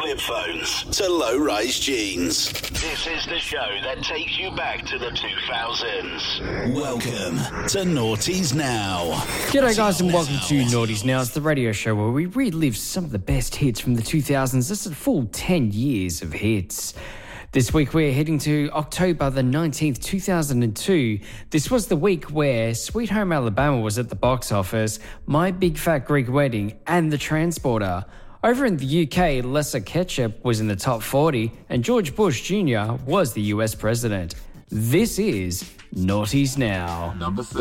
flip phones to low-rise jeans. This is the show that takes you back to the 2000s. Welcome to Naughties Now. G'day guys and welcome to Naughties Now. It's the radio show where we relive some of the best hits from the 2000s. This is a full 10 years of hits. This week we're heading to October the 19th, 2002. This was the week where Sweet Home Alabama was at the box office, My Big Fat Greek Wedding and The Transporter. Over in the UK, Lesser Ketchup was in the top 40 and George Bush Jr. was the US president. This is Naughties Now. Number 3.